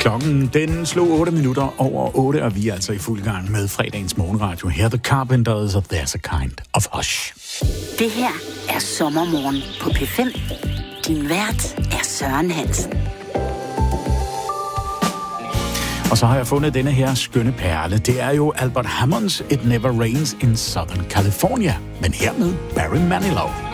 Klokken den slog 8 minutter over 8, og vi er altså i fuld gang med fredagens morgenradio. Her The Carpenters og There's a Kind of Hush. Det her er Sommermorgen på P5. Din vært er Søren Hansen. Og så har jeg fundet denne her skønne perle. Det er jo Albert Hammonds It Never Rains in Southern California. Men her med Barry Manilow.